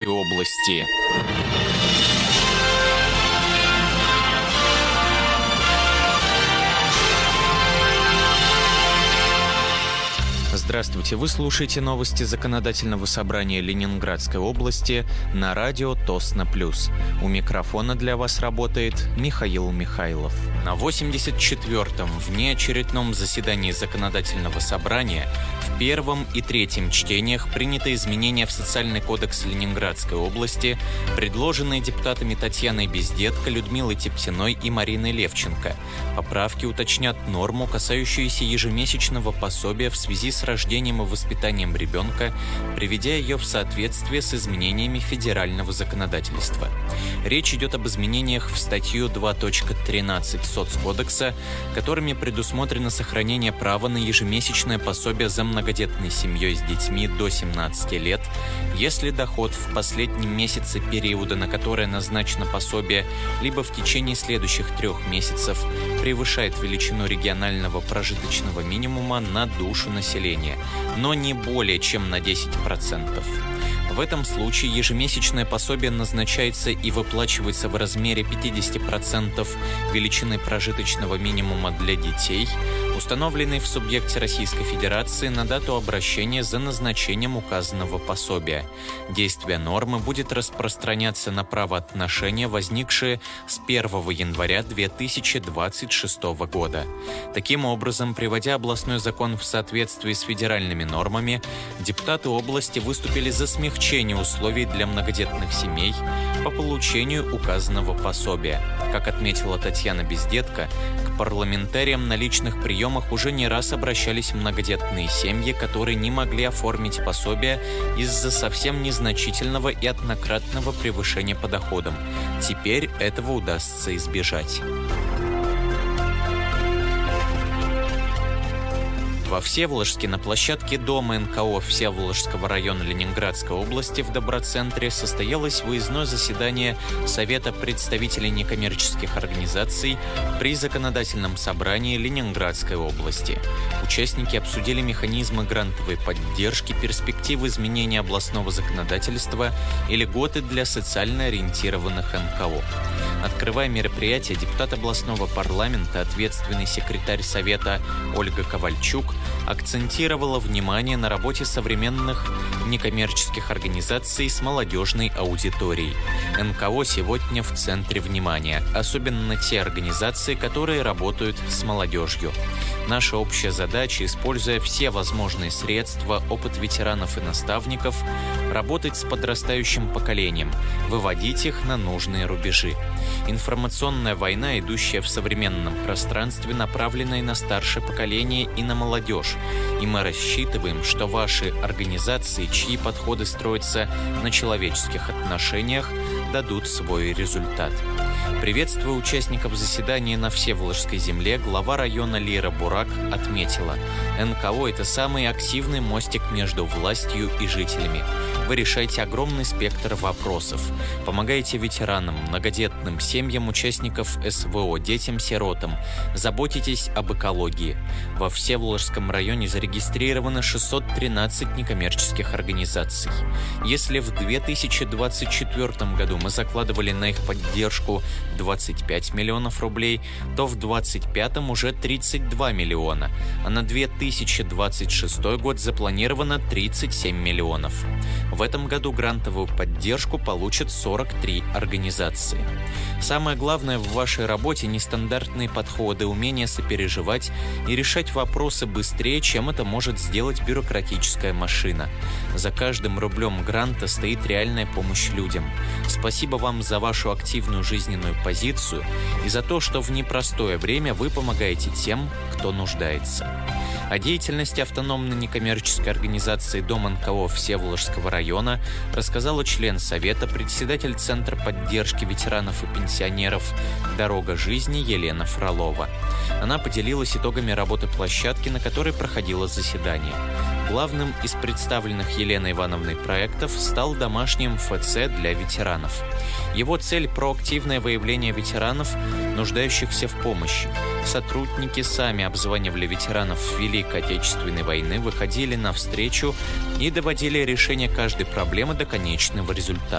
области. Здравствуйте, вы слушаете новости Законодательного собрания Ленинградской области на радио Тосно Плюс. У микрофона для вас работает Михаил Михайлов. На 84-м внеочередном заседании Законодательного собрания в первом и третьем чтениях принято изменения в Социальный кодекс Ленинградской области, предложенные депутатами Татьяной Бездетко, Людмилой Тептиной и Мариной Левченко. Поправки уточнят норму, касающуюся ежемесячного пособия в связи с рождением и воспитанием ребенка, приведя ее в соответствие с изменениями федерального законодательства. Речь идет об изменениях в статью 2.13 Соцкодекса, которыми предусмотрено сохранение права на ежемесячное пособие за многодетной семьей с детьми до 17 лет, если доход в последнем месяце периода, на которое назначено пособие, либо в течение следующих 3 месяцев превышает величину регионального прожиточного минимума на душу населения, но не более чем на 10%. В этом случае ежемесячное пособие назначается и выплачивается в размере 50% величины прожиточного минимума для детей, установленной в субъекте Российской Федерации на дату обращения за назначением указанного пособия. Действие нормы будет распространяться на правоотношения, возникшие с 1 января 2026 года. Таким образом, приводя областной закон в соответствии с федеральными нормами, депутаты области выступили за смягчение условий для многодетных семей по получению указанного пособия. Как отметила Татьяна Бездетко, к парламентариям на личных приемах уже не раз обращались многодетные семьи, которые не могли оформить пособие из-за совсем незначительного и однократного превышения по доходам. Теперь этого удастся избежать. Во Всеволожске на площадке дома НКО Всеволожского района Ленинградской области в Доброцентре состоялось выездное заседание Совета представителей некоммерческих организаций при Законодательном собрании Ленинградской области. Участники обсудили механизмы грантовой поддержки, перспективы изменения областного законодательства и льготы для социально ориентированных НКО. Открывая мероприятие, депутат областного парламента, ответственный секретарь Совета Ольга Ковальчук, акцентировала внимание на работе современных некоммерческих организаций с молодежной аудиторией. НКО сегодня в центре внимания, особенно те организации, которые работают с молодежью. Наша общая задача, используя все возможные средства, опыт ветеранов и наставников, работать с подрастающим поколением, выводить их на нужные рубежи. Информационная война, идущая в современном пространстве, направленная на старшее поколение и на молодежь. И мы рассчитываем, что ваши организации, чьи подходы строятся на человеческих отношениях, дадут свой результат. Приветствуя участников заседания на Всеволожской земле, глава района Лира Бурак отметила: НКО – это самый активный мостик между властью и жителями. Вы решаете огромный спектр вопросов, помогаете ветеранам, многодетным семьям участников СВО, детям-сиротам, заботитесь об экологии. Во Всеволожском районе зарегистрировано 613 некоммерческих организаций. Если в 2024 году мы закладывали на их поддержку 25 миллионов рублей, то в 2025 уже 32 миллиона, а на 2026 год запланировано 37 миллионов. В этом году грантовую поддержку получат 43 организации. Самое главное в вашей работе – нестандартные подходы, умение сопереживать и решать вопросы быстрее, чем это может сделать бюрократическая машина. За каждым рублем гранта стоит реальная помощь людям. Спасибо вам за вашу активную жизненную позицию и за то, что в непростое время вы помогаете тем, кто нуждается. О деятельности автономной некоммерческой организации Дом НКО Всеволожского района рассказала член Совета, председатель Центра поддержки ветеранов и пенсионеров «Дорога жизни» Елена Фролова. Она поделилась итогами работы площадки, на которой проходило заседание. Главным из представленных Еленой Ивановной проектов стал домашний МФЦ для ветеранов. Его цель – проактивное выявление ветеранов, нуждающихся в помощи. Сотрудники сами обзванивали ветеранов Великой Отечественной войны, выходили навстречу и доводили решение каждой проблемы до конечного результата.